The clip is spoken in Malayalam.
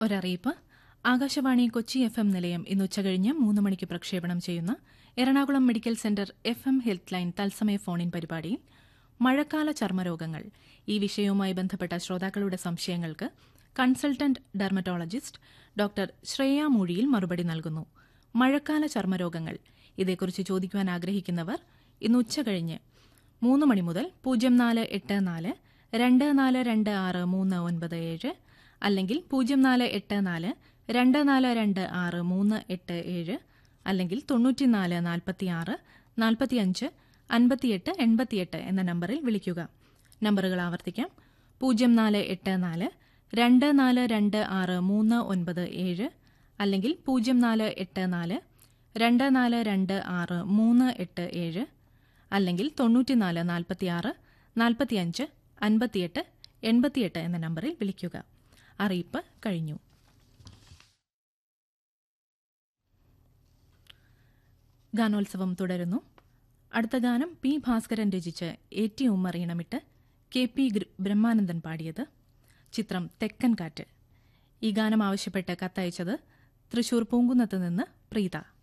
ഒരറിയിപ്പ്. ആകാശവാണി കൊച്ചി FM നിലയം ഇന്ന് ഉച്ചകഴിഞ്ഞ് 3 മണിക്ക് പ്രക്ഷേപണം ചെയ്യുന്ന Ernakulam medical centre FM health line തത്സമയ ഫോണിൻ പരിപാടിയിൽ മഴക്കാല ചർമ്മരോഗങ്ങൾ ഈ വിഷയവുമായി ബന്ധപ്പെട്ട ശ്രോതാക്കളുടെ സംശയങ്ങൾക്ക് കൺസൾട്ടന്റ് ഡെർമറ്റോളജിസ്റ്റ് ഡോക്ടർ ശ്രേയ മൂഴിയിൽ മറുപടി നൽകുന്നു. മഴക്കാല ചർമ്മരോഗങ്ങൾ ഇതേക്കുറിച്ച് ചോദിക്കുവാൻ ആഗ്രഹിക്കുന്നവർ ഇന്ന് ഉച്ചകഴിഞ്ഞ് 3 മണി മുതൽ 0484 2426 അല്ലെങ്കിൽ 0484 2426 അല്ലെങ്കിൽ 94 46 45 58 88 എന്ന നമ്പറിൽ വിളിക്കുക. നമ്പറുകൾ ആവർത്തിക്കാം. 0484 2426 അല്ലെങ്കിൽ 0484 2426 അല്ലെങ്കിൽ 94 46 45 58 88 എന്ന നമ്പറിൽ വിളിക്കുക. അറിയിപ്പ് കഴിഞ്ഞു. ഗാനോത്സവം തുടരുന്നു. അടുത്ത ഗാനം പി ഭാസ്കരൻ രചിച്ച് AT ഉമ്മർ ഈണമിട്ട് KP ബ്രഹ്മാനന്ദൻ പാടിയത്. ചിത്രം തെക്കൻ കാറ്റ്. ഈ ഗാനം ആവശ്യപ്പെട്ട് കത്തയച്ചത് തൃശൂർ പൂങ്കുന്നത്ത് നിന്ന് പ്രീത.